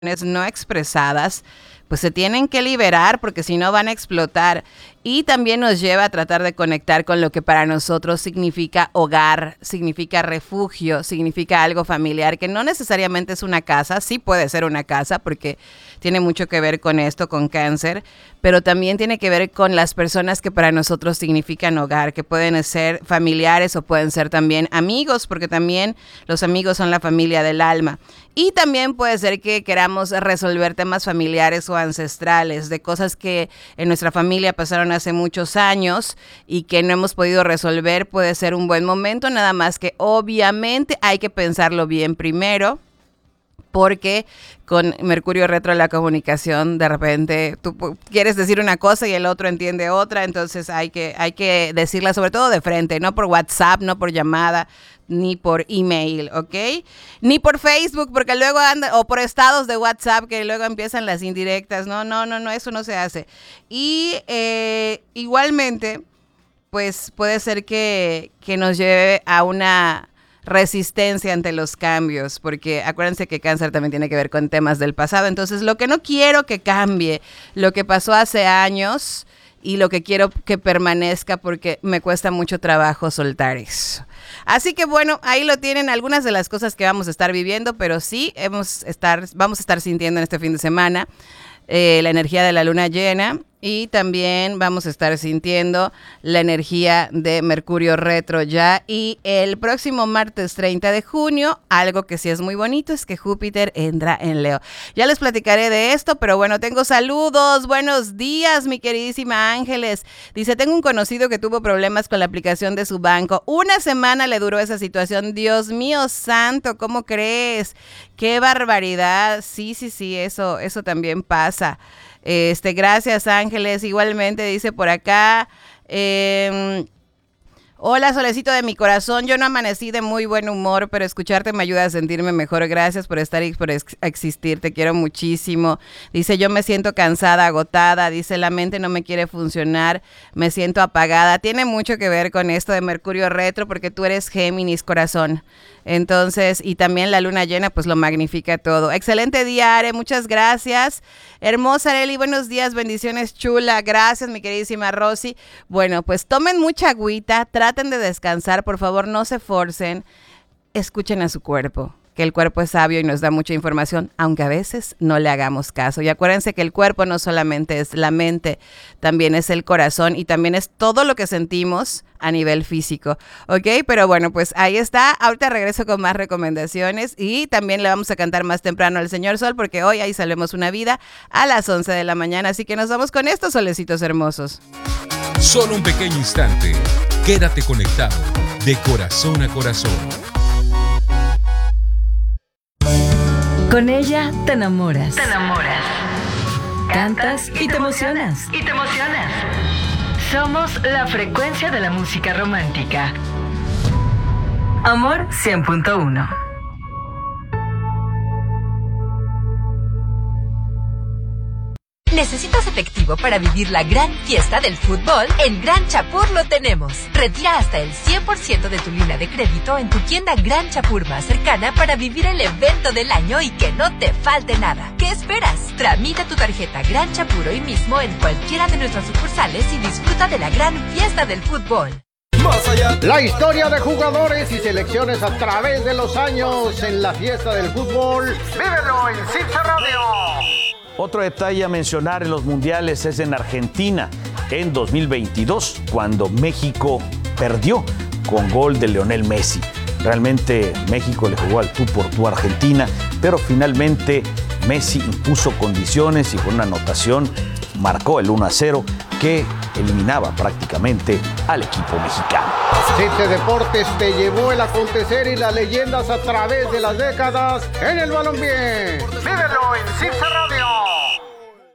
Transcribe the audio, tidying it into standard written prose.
no expresadas, pues se tienen que liberar porque si no van a explotar. Y también nos lleva a tratar de conectar con lo que para nosotros significa hogar, significa refugio, significa algo familiar, que no necesariamente es una casa, sí puede ser una casa porque tiene mucho que ver con esto, con Cáncer, pero también tiene que ver con las personas que para nosotros significan hogar, que pueden ser familiares o pueden ser también amigos, porque también los amigos son la familia del alma. Y también puede ser que queramos resolver temas familiares o ancestrales, de cosas que en nuestra familia pasaron hace muchos años y que no hemos podido resolver. Puede ser un buen momento, nada más que obviamente hay que pensarlo bien primero, porque con Mercurio retro la comunicación, de repente tú quieres decir una cosa y el otro entiende otra, entonces hay que decirla sobre todo de frente, no por WhatsApp, no por llamada, ni por email, ¿ok? Ni por Facebook, porque luego anda, o por estados de WhatsApp, que luego empiezan las indirectas. No, eso no se hace. Y igualmente, pues puede ser que nos lleve a una resistencia ante los cambios, porque acuérdense que Cáncer también tiene que ver con temas del pasado. Entonces, lo que no quiero que cambie, lo que pasó hace años, y lo que quiero que permanezca, porque me cuesta mucho trabajo soltar eso. Así que bueno, ahí lo tienen algunas de las cosas que vamos a estar viviendo, pero sí vamos a estar sintiendo en este fin de semana la energía de la luna llena. Y también vamos a estar sintiendo la energía de Mercurio retro ya. Y el próximo martes 30 de junio, algo que sí es muy bonito es que Júpiter entra en Leo. Ya les platicaré de esto, pero bueno, tengo saludos. Buenos días, mi queridísima Ángeles. Dice, tengo un conocido que tuvo problemas con la aplicación de su banco. 1 semana le duró esa situación. Dios mío santo, ¿cómo crees? ¡Qué barbaridad! Sí, eso también pasa. Gracias, Ángeles. Igualmente dice por acá, hola, solecito de mi corazón, yo no amanecí de muy buen humor, pero escucharte me ayuda a sentirme mejor. Gracias por estar y por existir, te quiero muchísimo. Dice, yo me siento cansada, agotada. Dice, la mente no me quiere funcionar, me siento apagada. Tiene mucho que ver con esto de Mercurio retro, porque tú eres Géminis, corazón. Entonces, y también la luna llena pues lo magnifica todo. Excelente día, Are, muchas gracias. Hermosa Areli, buenos días, bendiciones, chula. Gracias, mi queridísima Rosy. Bueno, pues tomen mucha agüita, traten de descansar, por favor, no se forcen. Escuchen a su cuerpo, que el cuerpo es sabio y nos da mucha información, aunque a veces no le hagamos caso. Y acuérdense que el cuerpo no solamente es la mente, también es el corazón y también es todo lo que sentimos a nivel físico, ¿ok? Pero bueno, pues ahí está. Ahorita regreso con más recomendaciones y también le vamos a cantar más temprano al Señor Sol, porque hoy ahí Salvemos una Vida a las 11 de la mañana. Así que nos vamos con estos solecitos hermosos. Solo un pequeño instante. Quédate conectado de corazón a corazón. Con ella te enamoras. Te enamoras. Cantas y te emocionas. Y te emocionas. Somos la frecuencia de la música romántica. Amor 100.1. ¿Necesitas efectivo para vivir la gran fiesta del fútbol? En Gran Chapur lo tenemos. Retira hasta el 100% de tu línea de crédito en tu tienda Gran Chapur más cercana para vivir el evento del año y que no te falte nada. ¿Qué esperas? Tramita tu tarjeta Gran Chapur hoy mismo en cualquiera de nuestras sucursales y disfruta de la gran fiesta del fútbol. Más allá. La historia de jugadores y selecciones a través de los años en la fiesta del fútbol. Vívelo en Cinza Radio. Otro detalle a mencionar en los mundiales es en Argentina, en 2022, cuando México perdió con gol de Lionel Messi. Realmente México le jugó al tú por tú a Argentina, pero finalmente Messi impuso condiciones y con una anotación marcó el 1-0 que eliminaba prácticamente al equipo mexicano. CICE Deportes te llevó el acontecer y las leyendas a través de las décadas en el balompié. Vívelo en CICE Radio.